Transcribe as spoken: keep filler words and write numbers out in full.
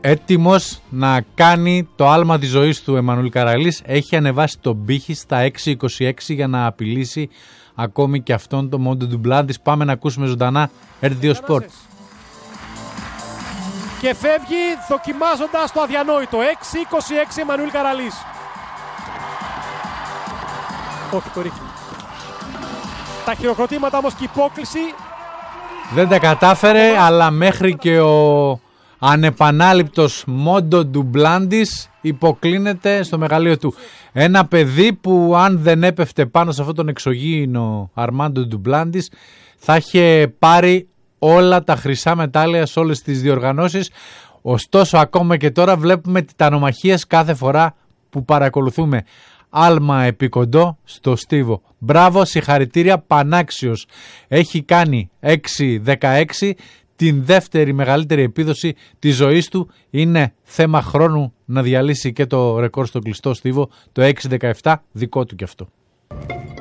έτοιμος να κάνει το άλμα της ζωής του. Εμμανουήλ Καραλής έχει ανεβάσει τον πύχη στα έξι είκοσι έξι για να απειλήσει ακόμη και αυτόν το Μόντο Ντουμπλάντης. Πάμε να ακούσουμε ζωντανά ερ δύο Sport. Και φεύγει δοκιμάζοντας το αδιανόητο. έξι είκοσι έξι Εμμανουήλ Καραλής. Όχι, το ρίχνει. Τα χειροκροτήματα όμως και η υπόκληση. Δεν τα κατάφερε, αλλά μέχρι και ο ανεπανάληπτος Μόντο Ντουμπλάντης υποκλίνεται στο μεγαλείο του. Ένα παιδί που αν δεν έπεφτε πάνω σε αυτόν τον εξωγήινο Αρμάντο Ντουμπλάντης θα είχε πάρει όλα τα χρυσά μετάλλια σε όλες τις διοργανώσεις. Ωστόσο ακόμα και τώρα βλέπουμε τιτανομαχίες κάθε φορά που παρακολουθούμε. Άλμα επί κοντό στο στίβο. Μπράβο, συγχαρητήρια, πανάξιος. Έχει κάνει έξι δεκαέξι, την δεύτερη μεγαλύτερη επίδοση της ζωής του. Είναι θέμα χρόνου να διαλύσει και το ρεκόρ στο κλειστό στίβο, το έξι δεκαεπτά, δικό του κι αυτό.